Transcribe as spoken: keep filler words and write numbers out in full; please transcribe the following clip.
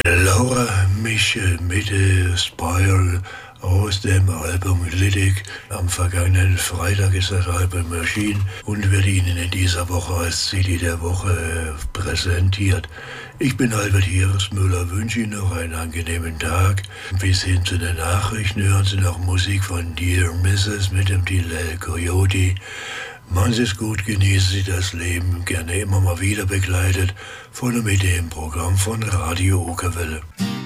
Laura Michel mit der Spiral aus dem Album Lyric. Am vergangenen Freitag ist das Album erschienen und wird Ihnen in dieser Woche als C D der Woche präsentiert. Ich bin Albert Hirschmüller, wünsche Ihnen noch einen angenehmen Tag. Bis hin zu den Nachrichten hören Sie noch Musik von Dear Missus mit dem Titel El Coyote. Machen Sie es gut, genießen Sie das Leben, gerne immer mal wieder begleitet von und mit dem Programm von Radio Okerwelle.